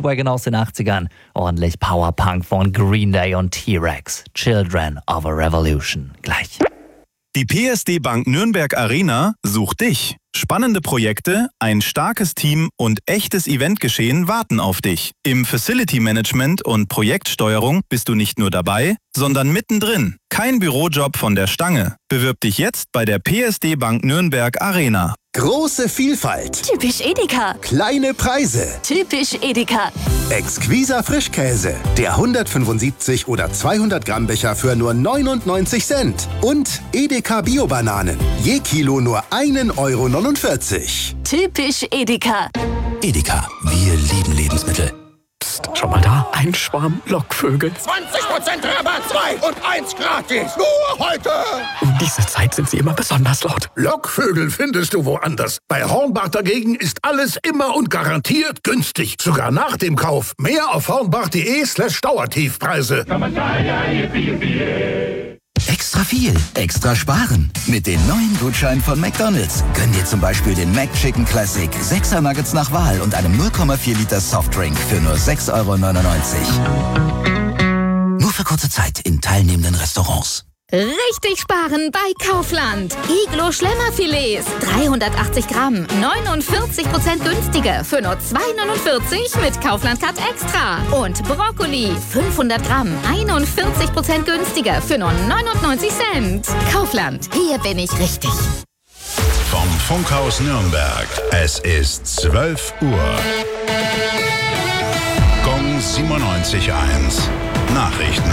Speedwagon aus den 80ern, ordentlich Powerpunk von Green Day und T-Rex. Children of a Revolution. Gleich. Die PSD Bank Nürnberg Arena sucht dich. Spannende Projekte, ein starkes Team und echtes Eventgeschehen warten auf dich. Im Facility Management und Projektsteuerung bist du nicht nur dabei, sondern mittendrin. Kein Bürojob von der Stange. Bewirb dich jetzt bei der PSD Bank Nürnberg Arena. Große Vielfalt. Typisch Edeka. Kleine Preise. Typisch Edeka. Exquiser Frischkäse. Der 175 oder 200 Gramm Becher für nur 99 Cent. Und Edeka Bio-Bananen. Je Kilo nur 1,49 Euro. Typisch Edeka. Edeka, wir lieben Lebensmittel. Psst, schau mal da, ein Schwarm Lockvögel. 20% Rabatt, 2 und 1 gratis. Nur heute. Um diese Zeit sind sie immer besonders laut. Lockvögel findest du woanders. Bei Hornbach dagegen ist alles immer und garantiert günstig. Sogar nach dem Kauf. Mehr auf hornbach.de/Dauertiefpreise. Extra viel, extra sparen. Mit den neuen Gutscheinen von McDonald's. Gönn dir zum Beispiel den McChicken Classic, 6er Nuggets nach Wahl und einem 0,4 Liter Softdrink für nur 6,99 Euro. Nur für kurze Zeit in teilnehmenden Restaurants. Richtig sparen bei Kaufland. Iglo Schlemmerfilets, 380 Gramm, 49% günstiger für nur 2,49 mit Kaufland Card Extra. Und Brokkoli, 500 Gramm, 41% günstiger für nur 99 Cent. Kaufland, hier bin ich richtig. Vom Funkhaus Nürnberg. Es ist 12 Uhr. Gong 97.1. Nachrichten.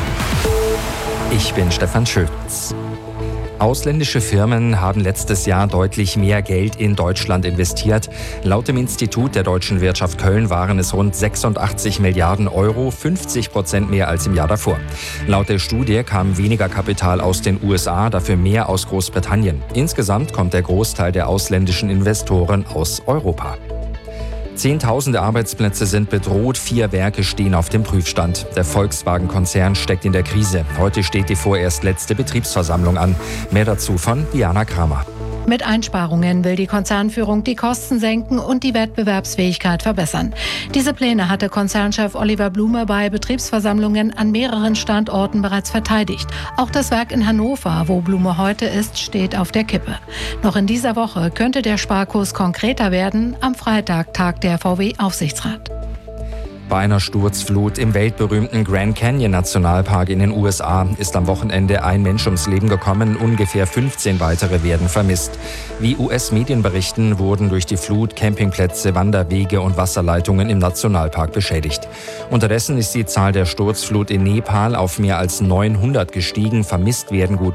Ich bin Stefan Schütz. Ausländische Firmen haben letztes Jahr deutlich mehr Geld in Deutschland investiert. Laut dem Institut der Deutschen Wirtschaft Köln waren es rund 86 Milliarden Euro, 50% mehr als im Jahr davor. Laut der Studie kam weniger Kapital aus den USA, dafür mehr aus Großbritannien. Insgesamt kommt der Großteil der ausländischen Investoren aus Europa. Zehntausende Arbeitsplätze sind bedroht, 4 Werke stehen auf dem Prüfstand. Der Volkswagen-Konzern steckt in der Krise. Heute steht die vorerst letzte Betriebsversammlung an. Mehr dazu von Diana Kramer. Mit Einsparungen will die Konzernführung die Kosten senken und die Wettbewerbsfähigkeit verbessern. Diese Pläne hatte Konzernchef Oliver Blume bei Betriebsversammlungen an mehreren Standorten bereits verteidigt. Auch das Werk in Hannover, wo Blume heute ist, steht auf der Kippe. Noch in dieser Woche könnte der Sparkurs konkreter werden. Am Freitag tagt der VW-Aufsichtsrat. Bei einer Sturzflut im weltberühmten Grand Canyon Nationalpark in den USA ist am Wochenende ein Mensch ums Leben gekommen, ungefähr 15 weitere werden vermisst. Wie US-Medien berichten, wurden durch die Flut Campingplätze, Wanderwege und Wasserleitungen im Nationalpark beschädigt. Unterdessen ist die Zahl der Sturzflut in Nepal auf mehr als 900 gestiegen, vermisst werden gut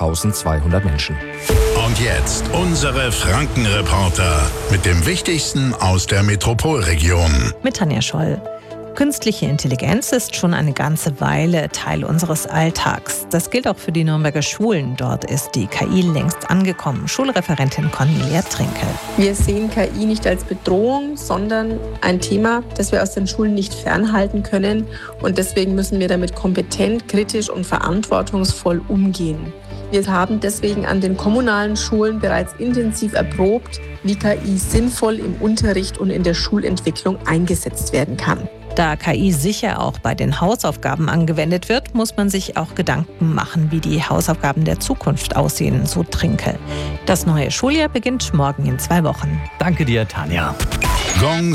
4.200 Menschen. Und jetzt unsere Frankenreporter mit dem Wichtigsten aus der Metropolregion. Mit Tanja Scholl. Künstliche Intelligenz ist schon eine ganze Weile Teil unseres Alltags. Das gilt auch für die Nürnberger Schulen. Dort ist die KI längst angekommen. Schulreferentin Cornelia Trinkel. Wir sehen KI nicht als Bedrohung, sondern ein Thema, das wir aus den Schulen nicht fernhalten können. Und deswegen müssen wir damit kompetent, kritisch und verantwortungsvoll umgehen. Wir haben deswegen an den kommunalen Schulen bereits intensiv erprobt, wie KI sinnvoll im Unterricht und in der Schulentwicklung eingesetzt werden kann. Da KI sicher auch bei den Hausaufgaben angewendet wird, muss man sich auch Gedanken machen, wie die Hausaufgaben der Zukunft aussehen, so Trinkel. Das neue Schuljahr beginnt morgen in 2 Wochen. Danke dir, Tanja. Gong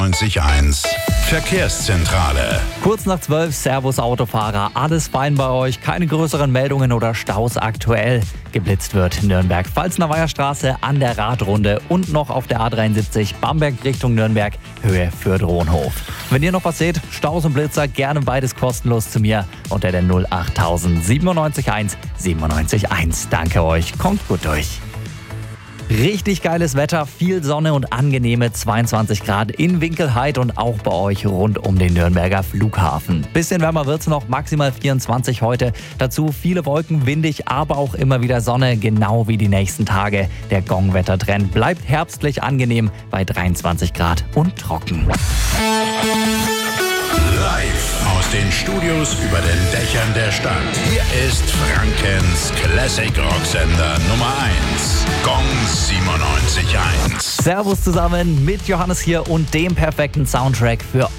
97.1. Verkehrszentrale. Kurz nach 12, Servus Autofahrer, alles fein bei euch, keine größeren Meldungen oder Staus aktuell. Geblitzt wird Nürnberg-Pfalzner Straße an der Radrunde und noch auf der A73 Bamberg Richtung Nürnberg, Höhe Fürth-Rohnhof. Wenn ihr noch was seht, Staus und Blitzer, gerne beides kostenlos zu mir unter der 08000 971 971. Danke euch, kommt gut durch. Richtig geiles Wetter, viel Sonne und angenehme 22 Grad in Winkelheit und auch bei euch rund um den Nürnberger Flughafen. Bisschen wärmer wird's noch, maximal 24 heute. Dazu viele Wolken, windig, aber auch immer wieder Sonne, genau wie die nächsten Tage. Der Gong-Wettertrend bleibt herbstlich angenehm bei 23 Grad und trocken. Live aus den Studios über den Dächern der Stadt. Hier ist Frankens Classic Rocksender Nummer 1. Gong 97.1. Servus zusammen mit Johannes hier und dem perfekten Soundtrack für